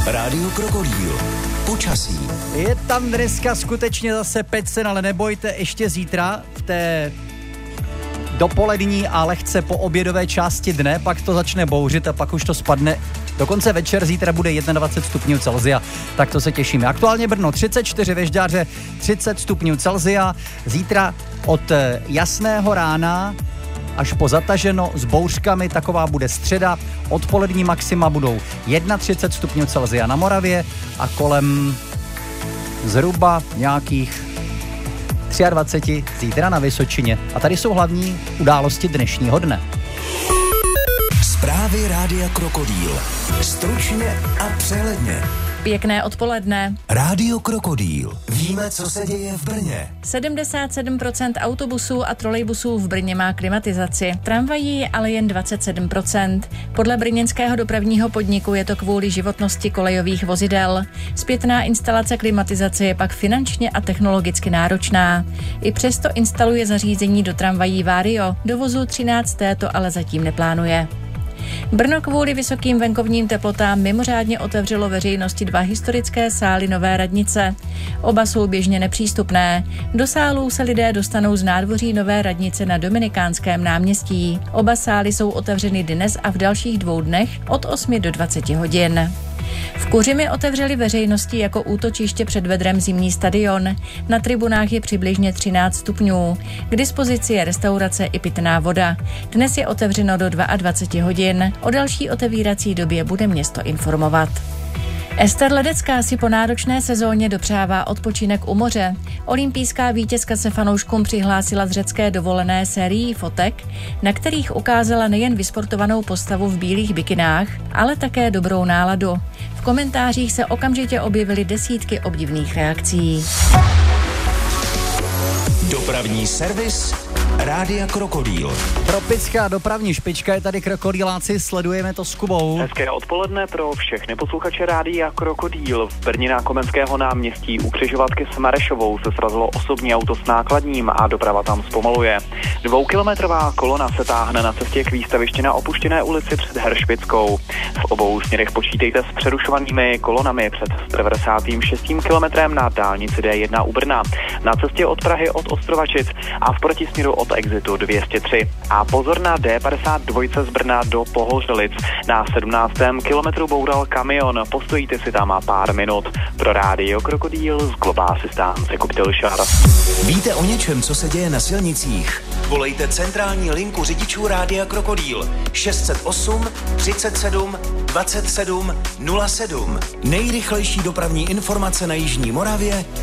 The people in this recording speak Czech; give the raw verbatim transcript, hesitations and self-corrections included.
Rádio Krokodýl. Počasí. Je tam dneska skutečně zase pecen, ale nebojte, ještě zítra v té dopolední a lehce po obědové části dne, pak to začne bouřit a pak už to spadne. Dokonce večer zítra bude dvacet jedna stupňů Celsia, tak to se těšíme. Aktuálně Brno třicet čtyři, Věžďáře třicet stupňů Celsia, zítra od jasného rána až po zataženo s bouřkami, taková bude středa. Odpolední maxima budou třicet jedna stupňů Celsia na Moravě a kolem zhruba nějakých dvacet tři zítra na Vysočině. A tady jsou hlavní události dnešního dne. Zprávy Rádia Krokodýl. Stručně a přehledně. Pěkné odpoledne. Rádio Krokodýl. Víme, co se děje v Brně. sedmdesát sedm procent autobusů a trolejbusů v Brně má klimatizaci. Tramvají ale jen dvacet sedm procent. Podle brněnského dopravního podniku je to kvůli životnosti kolejových vozidel. Zpětná instalace klimatizace je pak finančně a technologicky náročná. I přesto instaluje zařízení do tramvají Vario. Do vozu třináct té to ale zatím neplánuje. Brno kvůli vysokým venkovním teplotám mimořádně otevřelo veřejnosti dva historické sály Nové radnice. Oba jsou běžně nepřístupné. Do sálů se lidé dostanou z nádvoří Nové radnice na Dominikánském náměstí. Oba sály jsou otevřeny dnes a v dalších dvou dnech od osmi do dvaceti hodin. V Kuřimi otevřeli veřejnosti jako útočiště před vedrem zimní stadion. Na tribunách je přibližně třináct stupňů. K dispozici je restaurace i pitná voda. Dnes je otevřeno do dvacet dva hodin. O další otevírací době bude město informovat. Ester Ledecká si po náročné sezóně dopřává odpočinek u moře. Olympijská vítězka se fanouškům přihlásila z řecké dovolené sérií fotek, na kterých ukázala nejen vysportovanou postavu v bílých bikinách, ale také dobrou náladu. V komentářích se okamžitě objevily desítky obdivných reakcí. Dopravní servis Rádia Krokodýl. Tropická dopravní špička je tady, krokodýláci, sledujeme to s Kubou. Hezké odpoledne pro všechny posluchače Rádia Krokodýl. V Brně na Komenského náměstí u křižovatky s Marešovou se srazilo osobní auto s nákladním a doprava tam zpomaluje. Dvoukilometrová kolona se táhne na cestě k výstavišti na opuštěné ulici před Heršpickou. V obou směrech počítejte s přerušovanými kolonami před devadesátým šestým kilometrem na dálnici D jedna u Brna, na cestě od Prahy od Ostrovačic a v protisměru od Exitu dvě stě tři. A pozor na D padesát dva z Brna do Pohořelic. Na sedmnáctém kilometru boural kamion, postojíte si tam a pár minut. Pro Rádio Krokodýl z Global Assistance Kopitel Šar. Víte o něčem, co se děje na silnicích? Volejte centrální linku řidičů Rádia Krokodýl šest set osm třicet sedm dvacet sedm nula sedm. Nejrychlejší dopravní informace na jižní Moravě